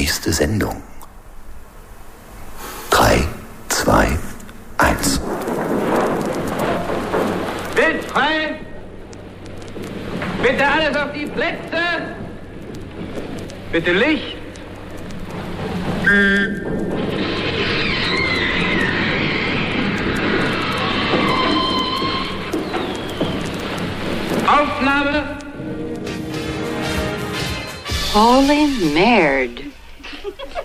nächste Sendung. 3, 2, 1. Bild frei! Bitte alles auf die Plätze! Bitte Licht! Aufnahme! Holy Merd.